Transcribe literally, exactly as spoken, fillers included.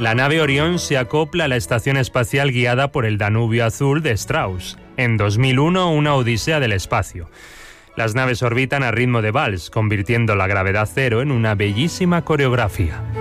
La nave Orión se acopla a la estación espacial guiada por el Danubio Azul de Strauss. En dos mil uno, una odisea del espacio. Las naves orbitan a ritmo de vals, convirtiendo la gravedad cero en una bellísima coreografía.